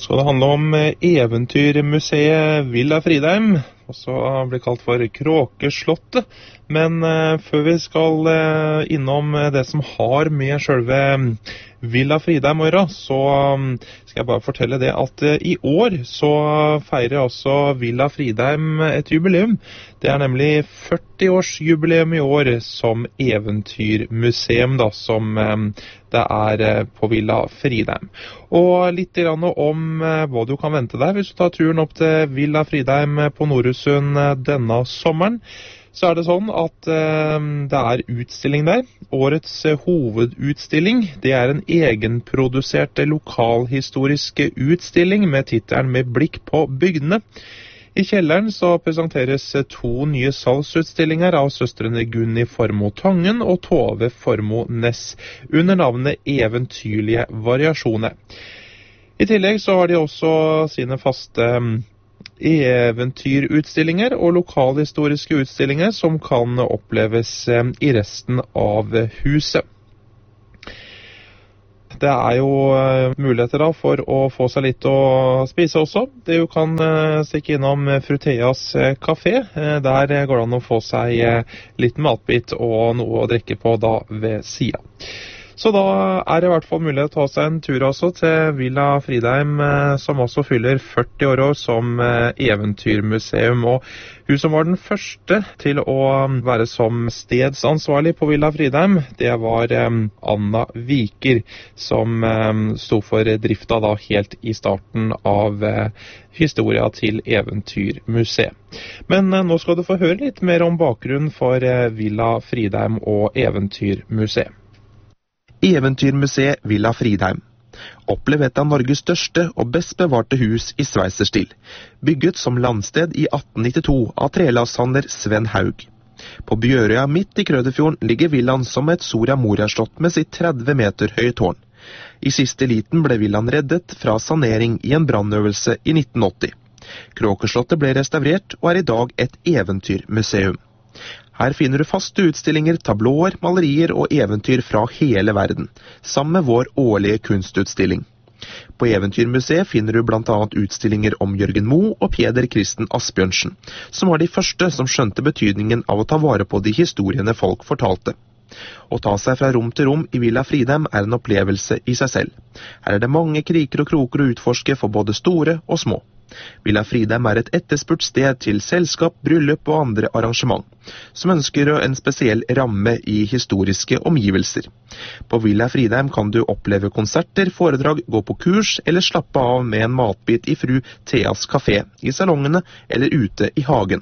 skal det handle om eventyrmuseet Villa Fridheim, også blir kalt for Kråkeslottet. Men før vi skal innom det som har med selve Villa Fridheim å gjøre, så skal jeg bare fortelle det at i år så feirer også Villa Fridheim et jubileum. Det er nemlig 40-årsjubileum i år som eventyrmuseum da, som det er på Villa Fridheim. Og litt grann om hva du kan vente deg hvis du tar turen opp til Villa Fridheim på Nordøysund denne sommeren. Så er det sånn at det er utstilling der. Årets hovedutstilling, det er en egenprodusert lokalhistorisk utstilling med titelen Med blikk på bygdene. I kjelleren så presenteres 2 nye salgsutstillinger av søstrene Gunni Formoe Tangen og Tove Formoe Næss under navnet Eventyrlige variasjoner. I tillegg så har de også sine faste eventyrutstillinger og lokalhistoriske utstillinger som kan oppleves i resten av huset. Det er jo muligheter da for å få seg litt å spise også. Du kan stikke innom Fruteas kafé. Der går det an å få seg litt matbit og noe å drikke på da ved siden. Så da er det i hvert fall mulighet til å ta seg en tur også til Villa Fridheim, som også fyller 40 år som eventyrmuseum. Og hun som var den første til å være som stedsansvarlig på Villa Fridheim, det var Anna Viker, som stod for drifta da helt i starten av historia til eventyrmuseet. Men nå skal du få høre litt mer om bakgrunnen for Villa Fridheim og eventyrmuseet. Eventyrmuseet Villa Fridheim. Opplev et av Norges største og best bevarte hus i sveiserstil, bygget som landsted i 1892 av trelasthandler Sven Haug. På Bjørøya midt i Krødefjorden ligger villaen som et Soria Moria-slott med sitt 30 meter høye tårn. I siste liten ble villaen reddet fra sanering i en brannøvelse i 1980. Kråkeslottet ble restaurert og er i dag et eventyrmuseum. Her finner du faste utstillinger, tablåer, malerier og eventyr fra hele verden, sammen med vår årlige kunstutstilling. På Eventyrmuseet finner du blant annet utstillinger om Jørgen Moe og Peder Kristen Asbjørnsen, som var de første som skjønte betydningen av å ta vare på de historiene folk fortalte. Å ta seg fra rom til rom i Villa Fridheim er en opplevelse i seg selv. Her er det mange kriker og kroker å utforske for både store og små. Villa Fridheim er et etterspurt sted til selskap, bryllup og andre arrangement, som ønsker en spesiell ramme i historiske omgivelser. På Villa Fridheim kan du oppleve konserter, foredrag, gå på kurs eller slappe av med en matbit i fru Theas kafé, i salongene eller ute i hagen.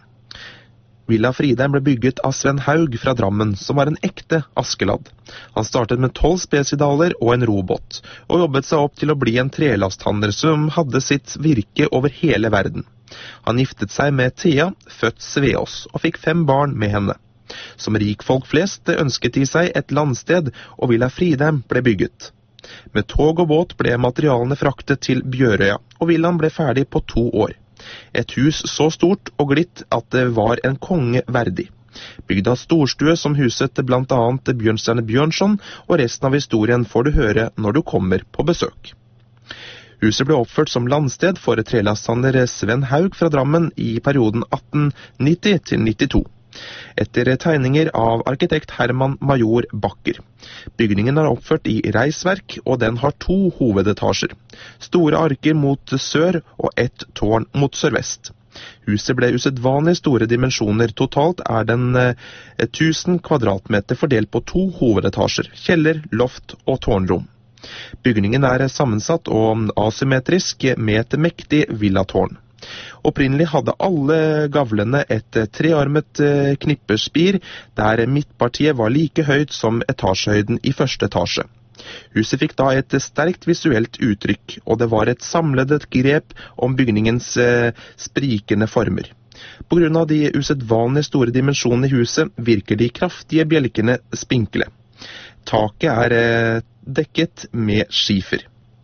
Villa Fridheim ble bygget av Sven Haug fra Drammen, som var en ekte Askeladd. Han startet med 12 spesidaler og en robot, og jobbet seg opp til å bli en trelasthandler som hadde sitt virke over hele verden. Han giftet seg med Thea, født Sveås, og fikk 5 barn med henne. Som rikfolk flest ønsket de seg et landsted, og Villa Fridheim ble bygget. Med tog og båt ble materialene fraktet til Bjørøya, og villaen ble ferdig på 2 år. Et hus så stort og glitt at det var en konge verdig. Bygd av storstue som huset blant annet Bjørnstjerne Bjørnson, og resten av historien får du høre når du kommer på besøk. Huset ble oppført som landsted for trelasthandler Sven Haug fra Drammen i perioden 1890 til 92. Etter tegninger av arkitekt Herman Major Bakker. Bygningen er oppført i reisverk, og den har 2 hovedetasjer. Store arker mot sør og et tårn mot sørvest. Huset ble usedvanlig store dimensjoner. Totalt er den 1000 kvadratmeter fordelt på 2 hovedetasjer, kjeller, loft og tårnrom. Bygningen er sammensatt og asymmetrisk med et mektig villatårn. Opprinnelig hadde alle gavlene et trearmet knipperspir, der midtpartiet var like høyt som etasjehøyden i første etasje. Huset fikk da et sterkt visuelt uttrykk, og det var et samlet grep om bygningens sprikende former. På grunn av de usedvanlig store dimensjonene i huset virker de kraftige bjelkene spinkle. Taket er dekket med skifer.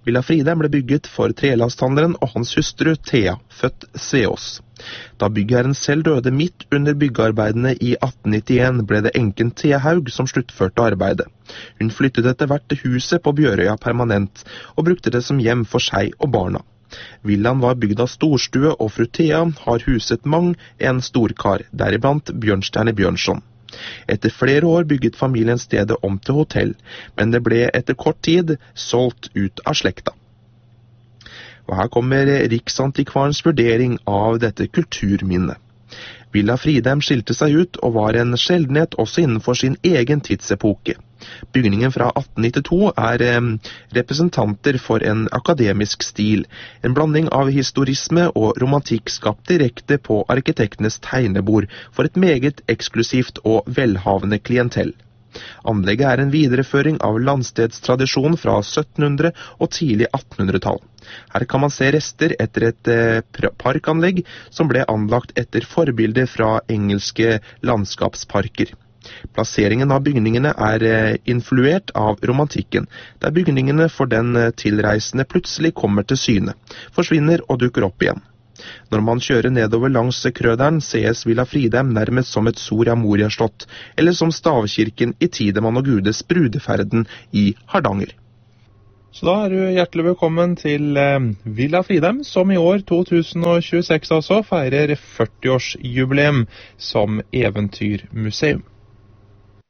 Villa Fridheim ble bygget for trelasthandleren og hans hustru Thea, født Sveås. Da byggherren selv døde midt under byggearbeidene i 1891, ble det enken Thea Haug som sluttførte arbeidet. Hun flyttet etter hvert til huset på Bjørøya permanent, og brukte det som hjem for seg og barna. Villaen var bygd av storstue, og fru Thea har huset mang en storkar, deriblant Bjørnstjerne Bjørnson. Etter flere år bygget familien stedet om til hotell, men det ble etter kort tid solgt ut av slekta. Og her kommer Riksantikvarens vurdering av dette kulturminnet. Villa Fridheim skilte seg ut og var en sjeldenhet også innenfor sin egen tidsepoke. Bygningen fra 1892 er representanter for en akademisk stil, en blanding av historisme og romantikk skapt direkte på arkitektenes tegnebord for et meget eksklusivt og velhavende klientell. Anlegget er en videreføring av landstedstradisjon fra 1700- og tidlig 1800-tall. Her kan man se rester etter et parkanlegg som ble anlagt etter forbilder fra engelske landskapsparker. Plasseringen av bygningene er influert av romantikken, der bygningene for den tilreisende plutselig kommer til syne, forsvinner og dukker opp igjen. Når man kjører nedover langs Krøderen, sees Villa Fridheim nærmest som et Soria Moria-slott, eller som stavkirken i Tidemann og Gudes brudeferden i Hardanger. Så da er du hjertelig velkommen til Villa Fridheim, som i år 2026 altså feirer 40-årsjubileum som eventyrmuseum.